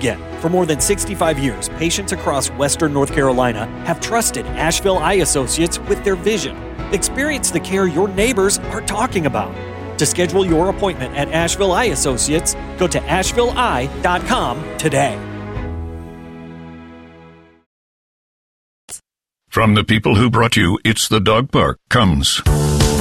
again. For more than 65 years, patients across Western North Carolina have trusted Asheville Eye Associates with their vision. Experience the care your neighbors are talking about. To schedule your appointment at Asheville Eye Associates, go to ashevilleeye.com today. From the people who brought you It's the Dog Park comes